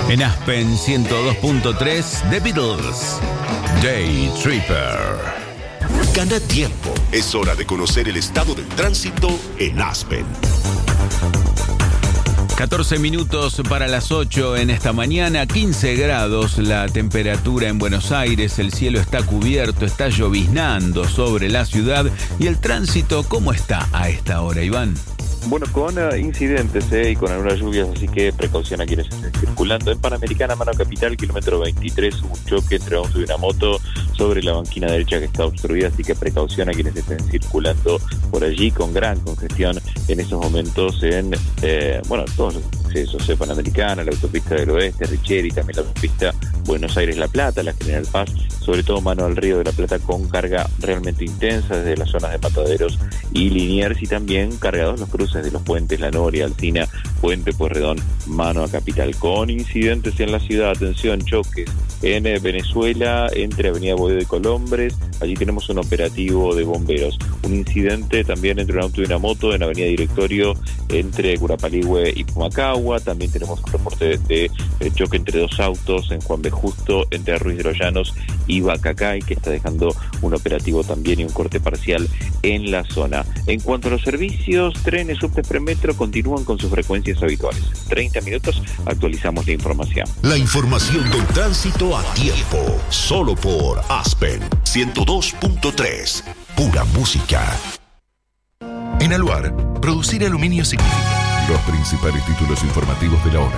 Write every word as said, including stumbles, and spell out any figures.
En Aspen ciento dos punto tres, The Beatles, Day Tripper. Gana tiempo. Es hora de conocer el estado del tránsito en Aspen. catorce minutos para las ocho en esta mañana, quince grados la temperatura en Buenos Aires, el cielo está cubierto, está lloviznando sobre la ciudad. ¿Y el tránsito cómo está a esta hora, Iván? Bueno, con uh, incidentes eh, y con algunas lluvias, así que precaución a quienes estén circulando. En Panamericana, Mano Capital, kilómetro veintitrés, hubo un choque entre un auto y una moto sobre la banquina derecha que está obstruida, así que precaución a quienes estén circulando por allí, con gran congestión en estos momentos en, eh, bueno, todos los accesos, eh, Panamericana, la autopista del Oeste, Richeri, también la autopista Buenos Aires-La Plata, la General Paz, sobre todo mano al Río de la Plata con carga realmente intensa desde las zonas de Mataderos y Liniers, y también cargados los cruces de los puentes La Noria, Alsina, Puente Pueyrredón, mano a Capital. Con incidentes en la ciudad, atención, choques en Venezuela, entre Avenida Boedo y Colombres, allí tenemos un operativo de bomberos. Un incidente también entre un auto y una moto en Avenida Directorio, entre Curapaligüe y Pumacagua. También tenemos un reporte de, de, de choque entre dos autos en Juan B. Justo, entre Ruiz de los Llanos y Bacacay, que está dejando un operativo también y un corte parcial en la zona. En cuanto a los servicios, trenes, subtes, premetro continúan con sus frecuencias habituales. En treinta minutos actualizamos la información. La información del tránsito a tiempo, solo por Aspen ciento dos punto tres, pura música. En Aluar, producir aluminio significa los principales títulos informativos de la hora.